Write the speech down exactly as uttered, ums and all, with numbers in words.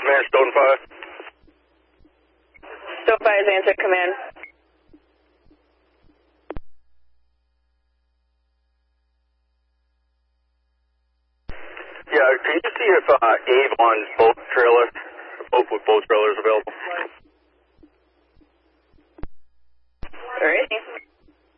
Command, Stone five. Stone five is answer command. Yeah, can you see if uh, Avon's boat trailer, boat with boat trailer is available? Alrighty.